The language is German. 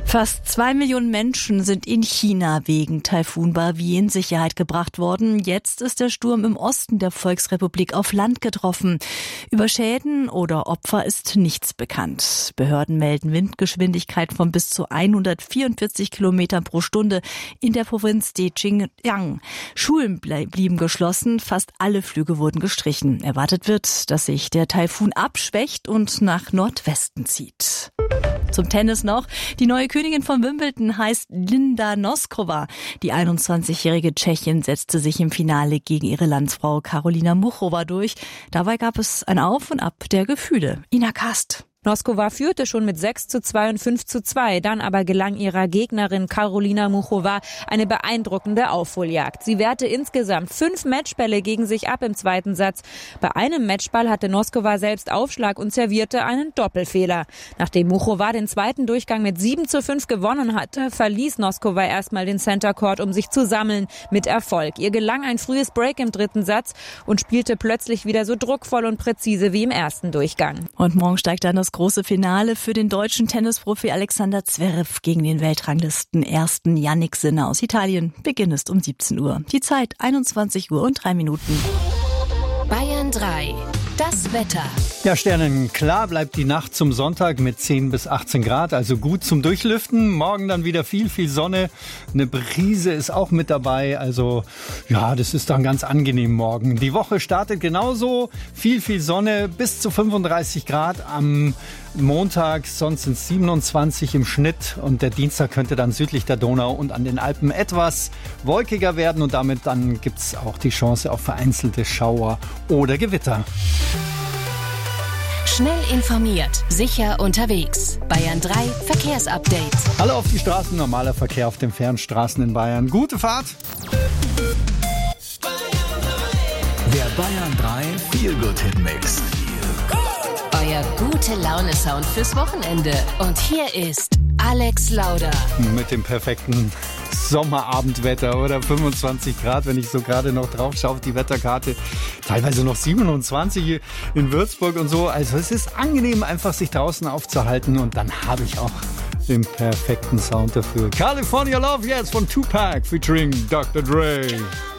Fast 2 Millionen Menschen sind in China wegen Taifun Bavi in Sicherheit gebracht worden. Jetzt ist der Sturm im Osten der Volksrepublik auf Land getroffen. Über Schäden oder Opfer ist nichts bekannt. Behörden melden Windgeschwindigkeit von bis zu 144 Kilometern pro Stunde in der Provinz Zhejiang. Schulen blieben geschlossen, fast alle Flüge wurden gestrichen. Erwartet wird, dass sich der Taifun abschwächt und nach Nordwesten zieht. Zum Tennis noch. Die neue Königin von Wimbledon heißt Linda Noskova. Die 21-jährige Tschechin setzte sich im Finale gegen ihre Landsfrau Karolina Muchova durch. Dabei gab es ein Auf und Ab der Gefühle. Ina Kast. Noskova führte schon mit 6:2 und 5:2. Dann aber gelang ihrer Gegnerin Karolina Muchova eine beeindruckende Aufholjagd. Sie wehrte insgesamt 5 Matchbälle gegen sich ab im zweiten Satz. Bei einem Matchball hatte Noskova selbst Aufschlag und servierte einen Doppelfehler. Nachdem Muchova den zweiten Durchgang mit 7:5 gewonnen hatte, verließ Noskova erstmal den Center Court, um sich zu sammeln, mit Erfolg. Ihr gelang ein frühes Break im dritten Satz und spielte plötzlich wieder so druckvoll und präzise wie im ersten Durchgang. Und morgen steigt dann das große Finale für den deutschen Tennisprofi Alexander Zverev gegen den Weltranglisten ersten Jannik Sinner aus Italien. Beginn ist um 17 Uhr. Die Zeit 21:03. Bayern 3. Das Wetter. Ja, sternenklar bleibt die Nacht zum Sonntag mit 10 bis 18 Grad, also gut zum Durchlüften. Morgen dann wieder viel Sonne. Eine Brise ist auch mit dabei, also ja, das ist dann ganz angenehm morgen. Die Woche startet genauso, viel Sonne, bis zu 35 Grad am Montag, sonst sind es 27 im Schnitt und der Dienstag könnte dann südlich der Donau und an den Alpen etwas wolkiger werden und damit dann gibt es auch die Chance auf vereinzelte Schauer oder Gewitter. Schnell informiert, sicher unterwegs. Bayern 3 Verkehrsupdate. Alle auf die Straßen, normaler Verkehr auf den Fernstraßen in Bayern. Gute Fahrt! Der Bayern 3 Feel-Good-Hit-Mix. Euer Gute-Laune-Sound fürs Wochenende. Und hier ist Alex Lauder. Mit dem perfekten Sommerabendwetter oder 25 Grad, wenn ich so gerade noch drauf schaue auf die Wetterkarte. Teilweise noch 27 in Würzburg und so. Also es ist angenehm, einfach sich draußen aufzuhalten und dann habe ich auch den perfekten Sound dafür. California Love jetzt von Tupac featuring Dr. Dre.